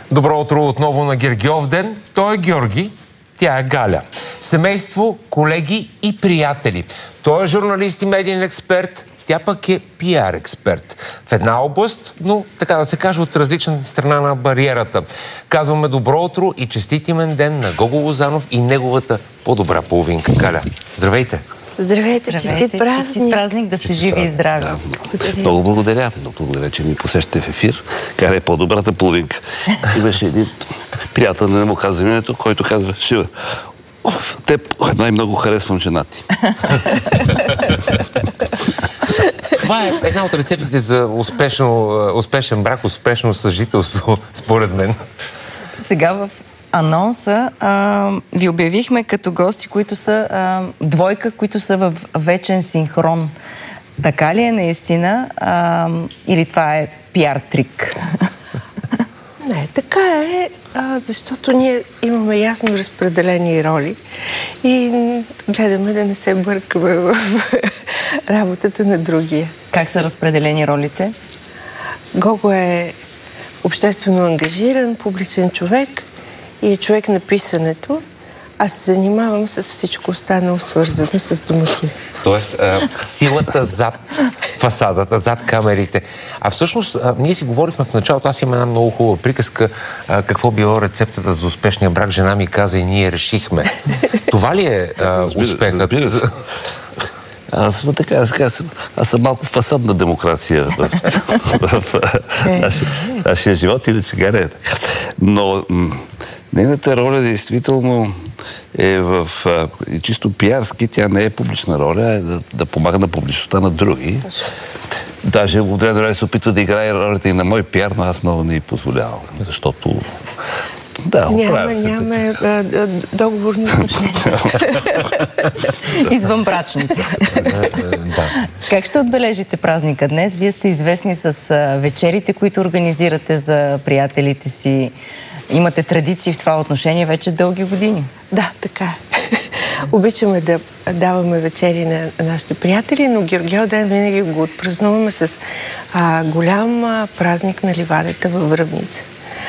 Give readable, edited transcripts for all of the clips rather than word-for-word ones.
Добро утро отново на Гергьов ден. Той е Георги, тя е Галя. Семейство, колеги и приятели. Той е журналист и медиен експерт, тя пък е пиар експерт. В една област, но така да се каже от различна страна на бариерата. Казваме добро утро и честит имен ден на Гого Лозанов и неговата по-добра половинка Галя. Здравейте! Здравейте, честит празник! Честит празник, да сте живи и здрави. Да, много благодаря. Много благодаря, че ни посещате в ефир. Галя е по-добрата половинка. Имаше един приятел, не му каза името, който казва: Шива, теб най-много харесвам жена ти. Това е една от рецептите за успешен брак, успешно съжителство, според мен. Сега в анонса ви обявихме като гости, които са двойка, които са в вечен синхрон. Така ли е наистина? Или това е пиар трик? Не, така е, защото ние имаме ясно разпределени роли и гледаме да не се бъркаме в работата на другия. Как са разпределени ролите? Гого е обществено ангажиран, публичен човек и е човек на писането. Аз се занимавам с всичко останало, свързано с домакинство. Тоест, силата зад фасадата, зад камерите. А всъщност, ние си говорихме в началото, аз имам една много хубава приказка, какво било рецептата за успешния брак. Жена ми каза и ние решихме. Това ли е успехът? Аз съм малко фасадна демокрация в нашия живот, иначе Галя. Но нейната роля действително е в чисто пиарски, тя не е публична роля, е да помага на публичността на други. Даже от време време се опитва да играе ролята и на мой пиар, но аз много не й позволявам, защото Нямаме договорни отношения. Извънбрачните. Как ще отбележите празника днес? Вие сте известни с вечерите, които организирате за приятелите си. Имате традиции в това отношение вече дълги години. Да, така е. Обичаме да даваме вечери на нашите приятели, но Георгиев ден винаги го отпразнуваме с голям празник на ливадата във Връбница.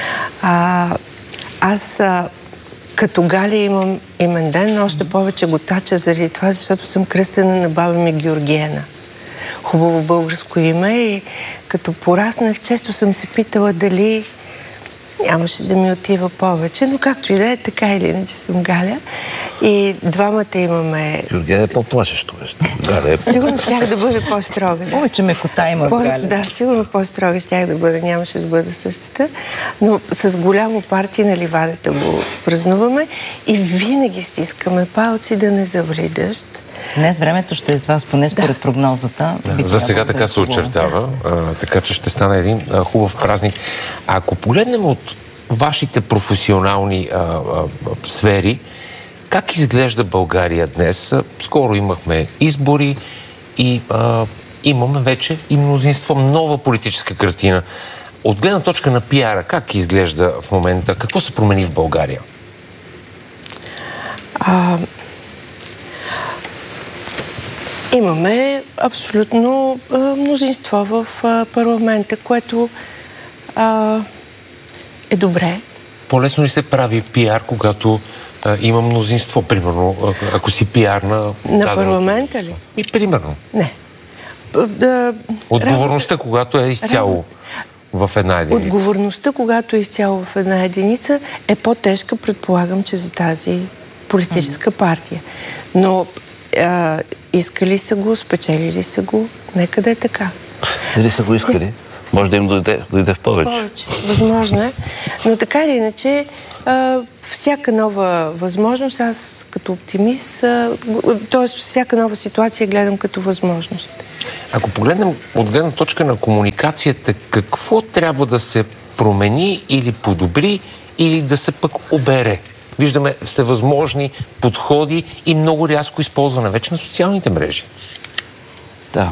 Аз като Галя имам имен ден, но още повече го тача заради това, защото съм кръстена на баба ми Георгиена. Хубаво българско име и като пораснах, често съм се питала дали нямаше да ми отива повече, но както и да е, така или иначе съм Галя. И двамата имаме... Георгия е по-плашещо. Сигурно щях да бъде по-строга. Повече мекота има в Галя. Да, сигурно по-строга щях да бъда, нямаше да бъда същата. Но с голямо парти на ливадата го празнуваме и винаги стискаме палци да не завали дъжд. Днес времето ще е с вас, поне според прогнозата. За сега така се очертава, така че ще стане един хубав празник. А ако погледнем от вашите професионални сфери, как изглежда България днес? Скоро имахме избори и имаме вече и мнозинство, нова политическа картина. От гледна точка на пиара, как изглежда в момента? Какво се промени в България? Имаме абсолютно мнозинство в парламента, което е добре. По-лесно ли се прави пиар, когато има мнозинство, примерно, ако си пиар на парламента ли? И примерно. Не. Отговорността, когато е изцяло в една единица. Отговорността, когато е изцяло в една единица, е по-тежка, предполагам, че за тази политическа партия. Но искали са го, спечелили са го, нека да е така. Дали са го искали? Може да им дойде в повече. Възможно е. Но така или иначе, всяка нова възможност, аз като оптимист, т.е. всяка нова ситуация гледам като възможност. Ако погледнем от гледна точка на комуникацията, какво трябва да се промени или подобри, или да се пък обере? Виждаме всевъзможни подходи и много рязко използване вече на социалните мрежи. Да.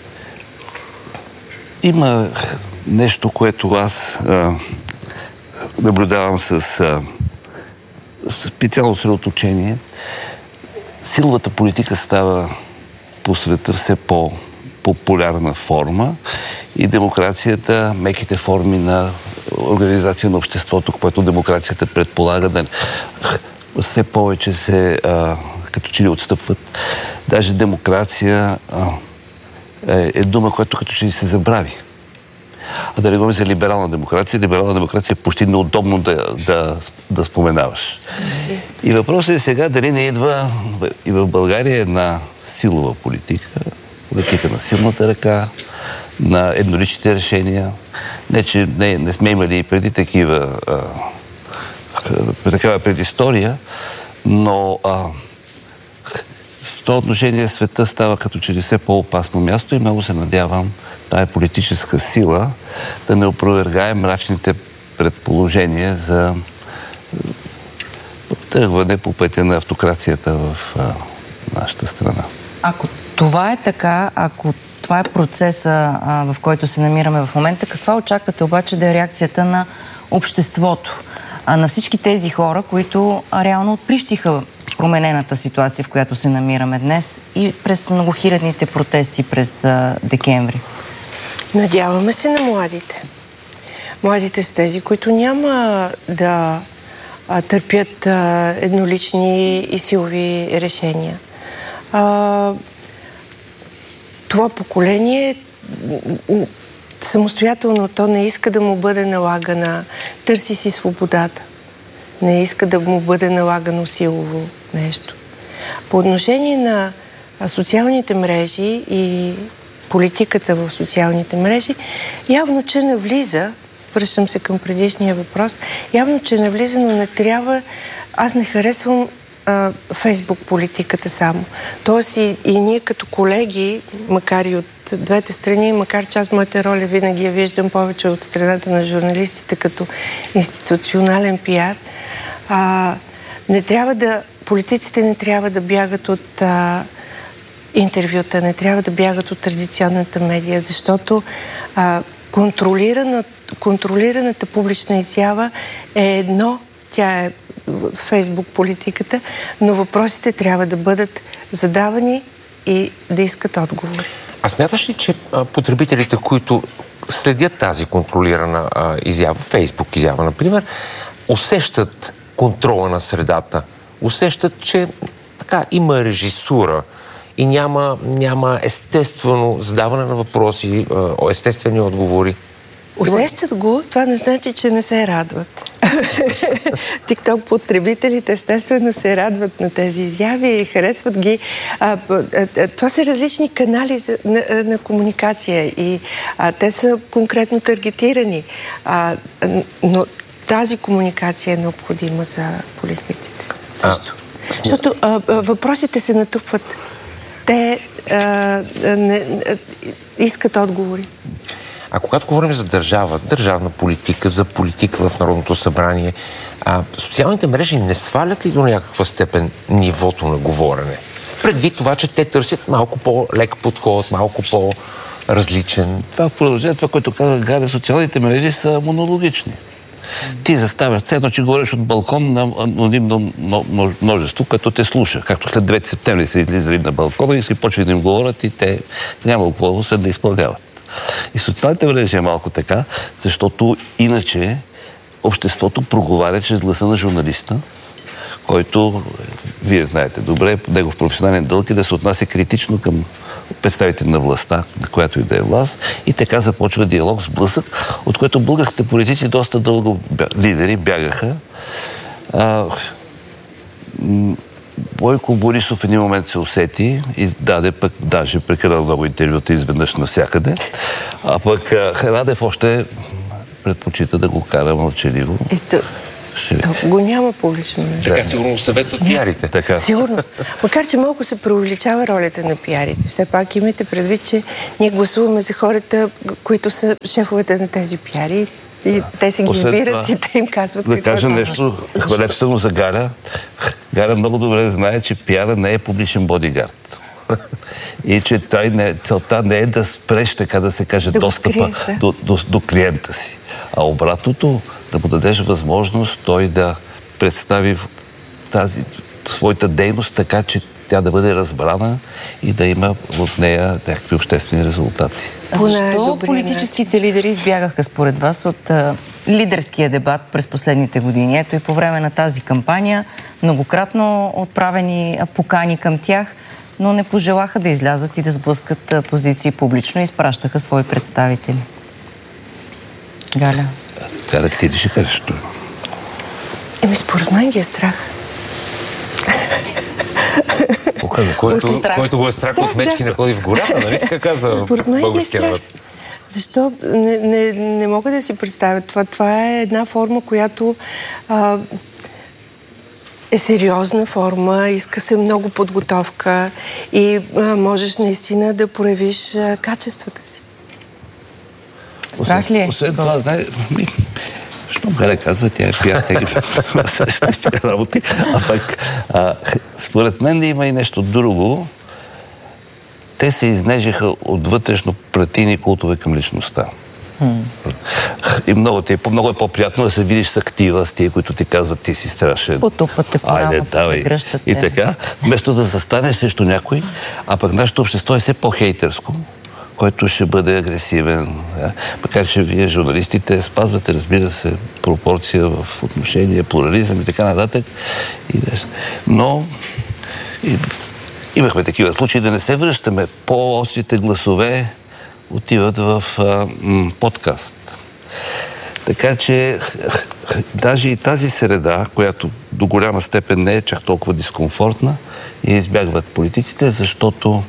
Има нещо, което аз наблюдавам с специално съсредоточение. Силовата политика става по света все по-популярна форма и демокрацията, меките форми на организация на обществото, което демокрацията предполага, да все повече се като че ли отстъпват. Даже демокрация е дума, която като че ли се забрави. А да не говорим за либерална демокрация. Либерална демокрация е почти неудобно да споменаваш. И въпросът е сега дали не идва и в България една силова политика на силната ръка, на едноличните решения. Не, че не сме имали преди такава предистория, но в това отношение света става като че ли все по-опасно място и много се надявам тая политическа сила да не опровергае мрачните предположения за тръгване по пътя на автокрацията в нашата страна. Ако това е така, ако това е процеса, в който се намираме в момента, каква очаквате обаче да е реакцията на обществото? На всички тези хора, които реално отприщиха променената ситуация, в която се намираме днес и през многохилядните протести през декември? Надяваме се на младите. Младите са тези, които няма да търпят еднолични и силови решения. Това поколение самостоятелно то не иска да му бъде налагана, търси си свободата. Не иска да му бъде налагано силово нещо. По отношение на социалните мрежи и политиката в социалните мрежи, явно, че навлиза, връщам се към предишния въпрос, явно, че навлиза, но не трябва, аз не харесвам Фейсбук политиката само. Тоест и ние като колеги, макар и от двете страни, макар че аз моята роля винаги я виждам повече от страната на журналистите като институционален пиар, политиците не трябва да бягат от интервюта, не трябва да бягат от традиционната медия, защото контролираната публична изява е едно, тя е в Фейсбук политиката, но въпросите трябва да бъдат задавани и да искат отговор. А смяташ ли, че потребителите, които следят тази контролирана изява, Фейсбук изява, например, усещат контрола на средата, усещат, че така има режисура и няма естествено задаване на въпроси, естествени отговори? Усещат го, това не значи, че не се радват. Тикток потребителите естествено се радват на тези изяви и харесват ги. Това са различни канали на комуникация и те са конкретно таргетирани. Но тази комуникация е необходима за политиците също. Защото въпросите се натрупват. Те искат отговори. А когато говорим за държавна политика, за политика в Народното събрание, социалните мрежи не свалят ли до някаква степен нивото на говорене? Предвид това, че те търсят малко по-лек подход, малко по-различен. Това продължение, това, което казах Галя, социалните мрежи са монологични. Ти заставяш все едно, че говориш от балкон на анонимно множество, като те слуша. Както след 9 септември са излизали на балкона и си почвали да им говорят и те няма какво да изпълняват. И социалните мрежи е малко така, защото иначе обществото проговаря чрез гласа на журналиста, който, вие знаете добре, негов професионален дълг е да се отнася критично към представители на властта, на която и да е власт, и така започва диалог с блъсък, от което българските политици доста дълго лидери бягаха. Бойко Борисов в един момент се усети и даде пък даже прекарал много интервюта изведнъж навсякъде, а пък Радев още предпочита да го кара мълчаливо. То го няма публично. Така сигурно съветват пиарите. Така. Сигурно. Макар, че малко се преувеличава ролята на пиарите. Все пак имайте предвид, че ние гласуваме за хората, които са шефовете на тези пиари. И те се ги избират и те им казват какво да кажа нещо хвалебствено за Галя. Галя много добре знае, че пиара не е публичен бодигард. И че целта не е да спреш, така да се каже, достъпа до клиента си. А обратното, да му дадеш възможност той да представи своята дейност така, че тя да бъде разбрана и да има от нея някакви обществени резултати. Защо политическите лидери избягаха според вас от лидерския дебат през последните години. Ето и по време на тази кампания многократно отправени покани към тях, но не пожелаха да излязат и да сблъскат позиции публично и изпращаха свои представители. Галя. Галя, ти ли ще кажеш това? Според мен ги е страх. Който го е страх от мечки, не ходи в гората, нали? Така каза според мен ги е страх. Защо? Не мога да си представя. Това е една форма, която е сериозна форма, иска се много подготовка и можеш наистина да проявиш качествата си. Страх ли е? Освен това, знае... Що Галя казва, тя е приятел в работи. А пък, според мен има и нещо друго. Те се изнежиха от вътрешно партийни култове към личността. И много е по-приятно да се видиш с актива, с тия, които ти казват, ти си страшен. Потупвате по рамата, гръщате. И така, вместо да застанеш срещу някой, а пък нашето общество е все по-хейтърско, който ще бъде агресивен. Да? Макар че вие, журналистите, спазвате, разбира се, пропорция в отношение, плурализъм и така нататък. Но имахме такива случаи, да не се връщаме. По-острите гласове отиват в подкаст. Така че даже и тази среда, която до голяма степен не е чак толкова дискомфортна, я избягват политиците, защото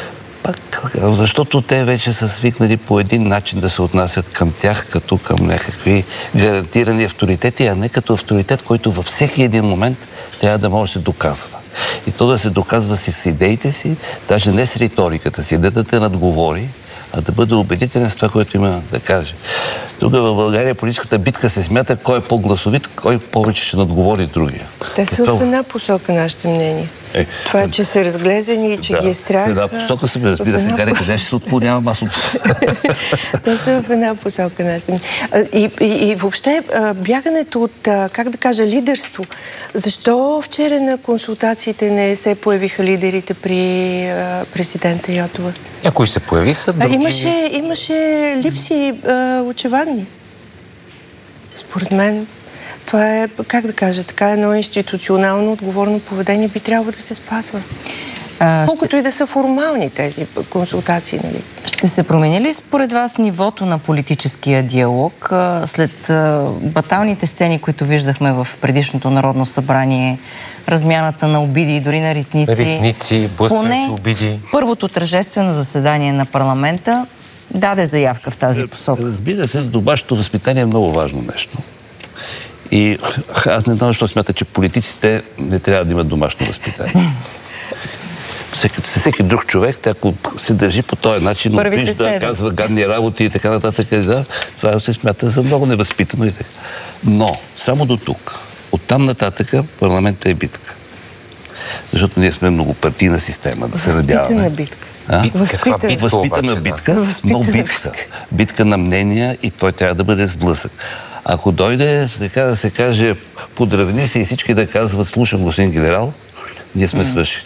те вече са свикнали по един начин да се отнасят към тях, като към някакви гарантирани авторитети, а не като авторитет, който във всеки един момент трябва да може да се доказва. И то да се доказва с идеите си, даже не с риториката си, да те надговори, а да бъде убедителен с това, което има да каже. Тук в България политическата битка се смята кой е по-гласовит, кой повече ще надговори другия. Те са в една посока, нашите мнения. Това е, че са разглезени и че ги е страх. В една посока се разбира се. Галя, къде ще се отклонявам аз от... Те са в една посока, нашите мнения. И въобще бягането от, как да кажа, лидерство. Защо вчера на консултациите не се появиха лидерите при президента Йотова? Някои се появиха, други... Имаше липси очевадни. Според мен това е, как да кажа, така едно институционално отговорно поведение би трябвало да се спазва. Колкото и да са формални тези консултации, нали? Ще се промени ли според вас нивото на политическия диалог след баталните сцени, които виждахме в предишното Народно събрание, размяната на обиди и дори на ритници? Ритници, блъскани обиди. Първото тържествено заседание на парламента даде заявка в тази посока. Разбира се, домашното възпитание е много важно нещо. И аз не знам, защо смята, че политиците не трябва да имат домашно възпитание. Всеки друг човек, ако се държи по този начин, вижда, казва гадни работи и така нататък, това се смята за много невъзпитано и така. Но, само до тук. Оттам нататък парламентът е битка. Защото ние сме многопартийна система, да се надяваме. Възпитана битка. Но битка. Битка на мнения и той трябва да бъде сблъсък. Ако дойде, така да се каже, подравни се и всички да казват, слушам, господин генерал, ние сме свършили.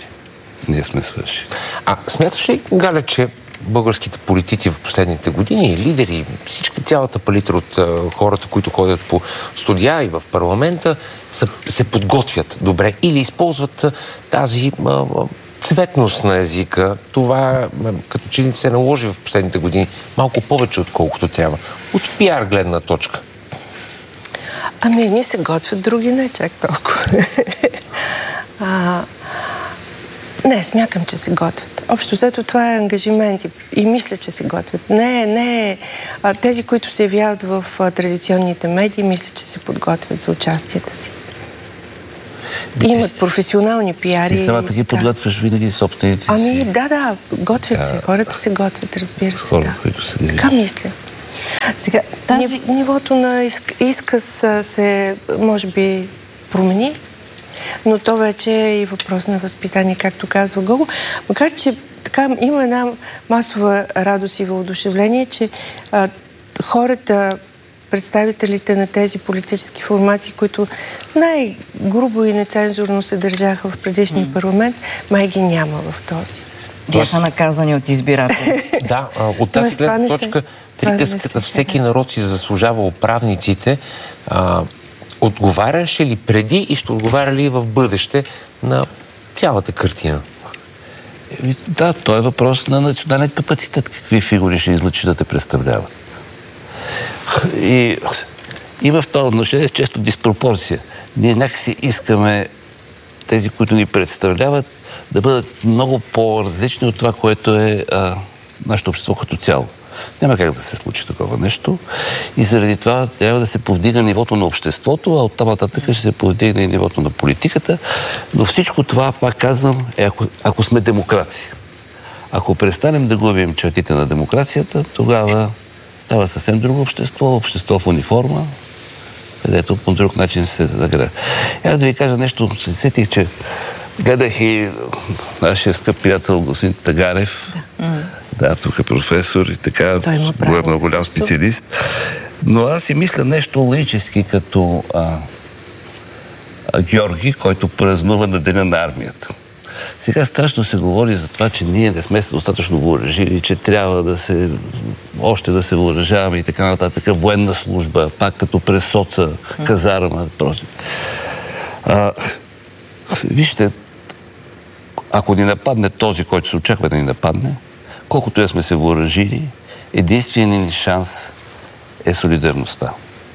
Смяташ ли, Галя, че българските политици в последните години, лидери, цялата палитра от хората, които ходят по студия и в парламента, се подготвят добре или използват тази цветност на езика? Това като че се наложи в последните години малко повече, отколкото трябва. От пиар гледна точка. Ние се готвят, други не чак толкова. Не, смятам, че се готвят. Общо взето това е ангажимент и мисля, че се готвят. Тези, които се явяват в традиционните медии, мисля, че се подготвят за участията си. Имат професионални пиари. Ти самата ги подготвяш винаги собствените си. Да, готвят се. Хората се готвят, разбира се. Които са така мисля. Сега, нивото на изказ се, може би, промени, но то вече е и въпрос на възпитание, както казва Гого. Макар, че така има една масова радост и въодушевление, че хората, представителите на тези политически формации, които най-грубо и нецензурно се държаха в предишния парламент, май ги няма в този. Бяха наказани от избиратели. Да, от тази гледна точка приказката всеки народ си заслужава управниците, отговаряше ли преди и ще отговаря ли в бъдеще на цялата картина? Да, то е въпрос на национален капацитет. Какви фигури ще излъчи да те представляват. И в това отношение често диспропорция. Ние някакси искаме тези, които ни представляват, да бъдат много по-различни от това, което е нашето общество като цяло. Няма как да се случи такова нещо. И заради това трябва да се повдига нивото на обществото, а оттам нататък ще се повдигне и нивото на политиката. Но всичко това, пак казвам, е ако сме демокрация. Ако престанем да губим чертите на демокрацията, тогава става съвсем друго общество, общество в униформа, където по друг начин се награда. Аз да ви кажа нещо, се сетих, че гледах и нашия скъп приятел господин Тагарев. Да, тук е професор и така, много голям специалист. Но аз си мисля нещо логически като Георги, който празнува на Деня на армията. Сега страшно се говори за това, че ние не сме се достатъчно въоръжили, че трябва още да се въоръжаваме и така нататък. Военна служба, пак като през соца, казарма. Вижте, ако ни нападне този, който се очаква да ни нападне, колкото я сме се въоръжили, единственият ни шанс е солидарността.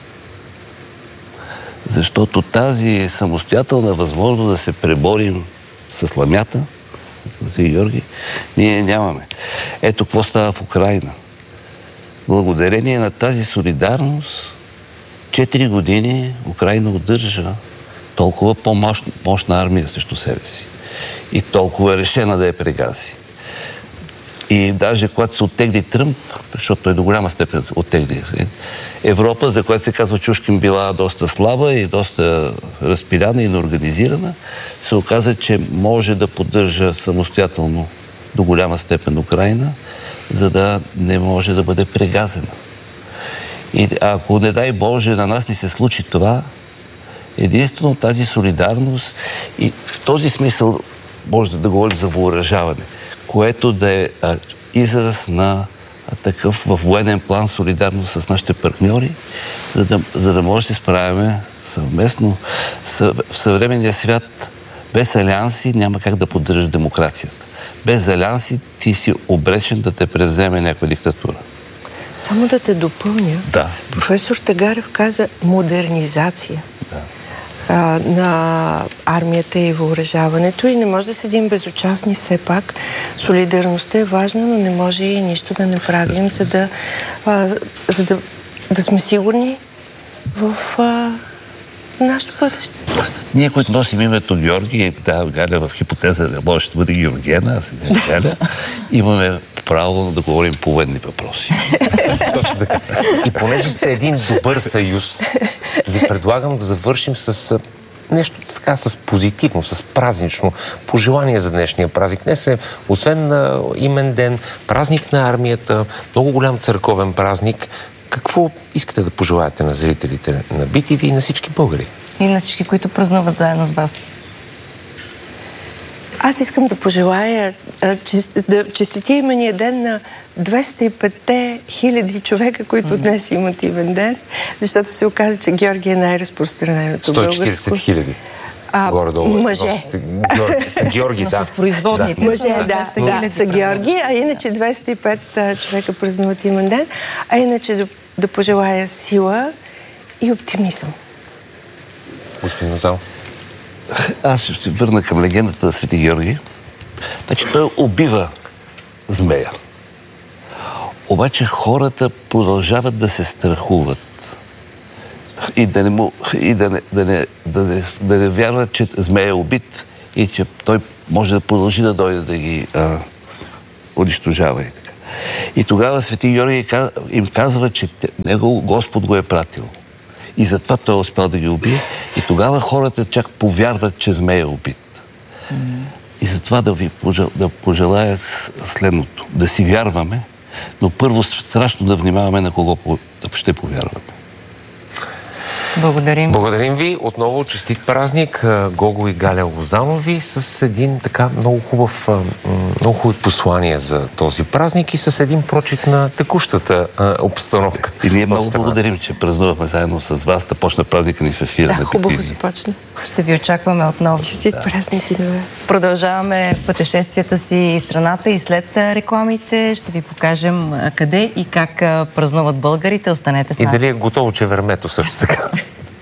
Защото тази самостоятелна възможност да се преборим с ламята, Георги, ние нямаме. Ето какво става в Украйна. Благодарение на тази солидарност, 4 години Украйна удържа толкова по-мощна армия срещу себе си. И толкова решена да я прегази. И даже когато се оттегли Тръмп, защото той до голяма степен се оттегли, Европа, за която се казва Чушкин била доста слаба и доста разпиляна и неорганизирана, се оказа, че може да поддържа самостоятелно до голяма степен Украйна, за да не може да бъде прегазена. И ако не дай Боже на нас ни се случи това, единствено тази солидарност и в този смисъл може да говорим за въоръжаване, което да е израз на такъв във военен план солидарност с нашите партньори, за да може да се справяме съвместно. В съвременния свят без алианси няма как да поддържаш демокрацията. Без алианси ти си обречен да те превземе някаква диктатура. Само да те допълня. Да. Професор Тагарев каза модернизация. На армията и въоръжаването и не може да седим безучастни все пак. Солидарността е важна, но не може и нищо да не правим, за да сме сигурни в нашето бъдеще. Ние, които носим името Георги, Галя в хипотеза да може да бъде Георгиена, аз не Галя, имаме право да говорим по военни въпроси. Точно така. И понеже сте един добър съюз, ви предлагам да завършим с нещо така, с позитивно, с празнично пожелание за днешния празник. Днес е, освен на имен ден, празник на армията, много голям църковен празник. Какво искате да пожелаете на зрителите на BTV и на всички българи? И на всички, които празнуват заедно с вас. Аз искам да пожелая честития имения ден на 205 000 човека, които днес имат имен ден, защото се оказа, че Георги е най-разпространеното българско. 140 000. Горе-долу. Мъже. Са Георги, да. С производните. Мъже, да, са Георги, а иначе 205 човека празнуват имен ден, а иначе да пожелая сила и оптимизъм. Господин Назал. Аз ще се върна към легендата на Свети Георги. Значи той убива змея. Обаче хората продължават да се страхуват и да не вярват, че змея е убит и че той може да продължи да дойде да ги унищожава. И тогава Свети Георги им казва, че него Господ го е пратил. И затова той е успял да ги убие. И тогава хората чак повярват, че змея е убит. И затова да ви пожелая следното. Да си вярваме, но първо страшно да внимаваме на кого ще повярваме. Благодарим. Благодарим ви. Отново честит празник, Гого и Галя Лозанови, с един така много хубави послания за този празник и с един прочит на текущата обстановка. И ние много благодарим, че празнувахме заедно с вас, да почне празника ни в ефира. Да, хубаво се почна. Ще ви очакваме отново. Честит празник и нове. Продължаваме пътешествията си из страната и след рекламите ще ви покажем къде и как празнуват българите. Останете с нас. И дали е готово чевермето също така.